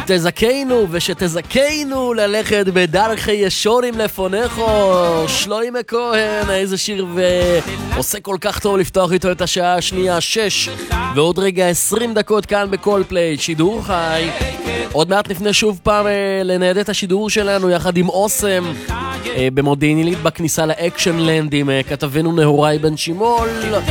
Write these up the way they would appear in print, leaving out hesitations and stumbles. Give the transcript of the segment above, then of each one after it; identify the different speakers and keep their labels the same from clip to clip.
Speaker 1: תזכנו ושתזכנו ללכת בדרכי ישורים לפונךו. שלוימה כהן, איזה שיר ועושה כל כך טוב לפתוח איתו את השעה השנייה 6 ועוד רגע 20 דקות כאן בכל פליי, שידור חי. עוד מעט נפנה שוב פעם לנייד את השידור שלנו יחד עם אוסם במודיעין עילית בכניסה לאקשן לנד עם כתבנו נהוראי בן שימול.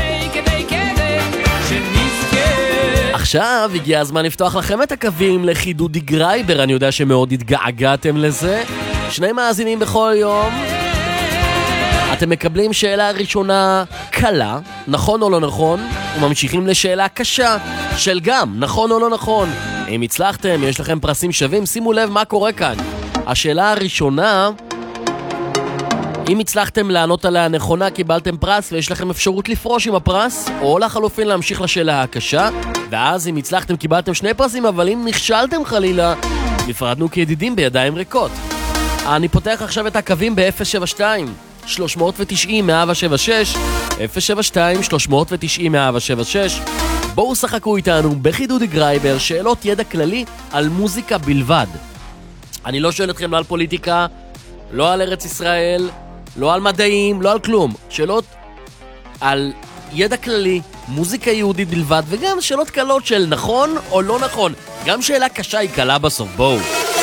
Speaker 1: עכשיו הגיע הזמן לפתוח לכם את הקווים לחידודי גרייבר. אני יודע שמאוד התגעגעתם לזה. 2 מאזינים בכל יום. אתם מקבלים שאלה ראשונה קלה, נכון או לא נכון, וממשיכים לשאלה קשה של גם נכון או לא נכון. אם הצלחתם, יש לכם פרסים שווים. שימו לב מה קורה כאן. השאלה הראשונה, אם הצלחתם לענות עליה נכונה, קיבלתם פרס ויש לכם אפשרות לפרוש עם הפרס, או לחלופין להמשיך לשאלה הקשה. ואז אם הצלחתם קיבלתם 2 פרסים, אבל אם נכשלתם חלילה, נפרדנו כידידים בידיים ריקות. אני פותח עכשיו את הקווים ב-072 390 176 072 390 176. בואו שחקו איתנו בחידודי גרייבר, שאלות ידע כללי על מוזיקה בלבד. אני לא שואל אתכם לא על פוליטיקה, לא על ארץ ישראל, לא על מדעים, לא על כלום. שאלות על ידע כללי, מוזיקה יהודית בלבד, וגם שאלות קלות של נכון או לא נכון. גם שאלה קשה היא קלה בסוף, בואו.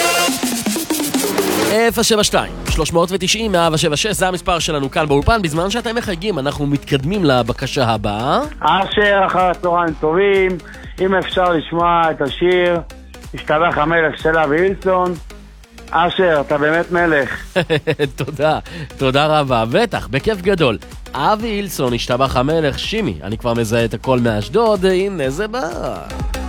Speaker 1: 072 390 176, זה המספר שלנו כאן באולפן. בזמן שאתם מחייגים אנחנו מתקדמים לבקשה הבאה.
Speaker 2: אשר, אחר הצהריים טובים. אם אפשר לשמוע את השיר השתבח המלך של אבי הילסון. אשר, אתה באמת מלך.
Speaker 1: תודה רבה, בטח, בכיף גדול. אבי הילסון, השתבח המלך. שימי, אני כבר מזהה את הכל מאשדוד, הנה זה בא.